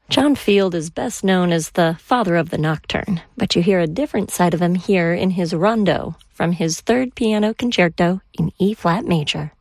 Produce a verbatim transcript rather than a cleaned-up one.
John Field is best known as the father of the nocturne, but you hear a different side of him here in his rondo from his third piano concerto in E-flat major.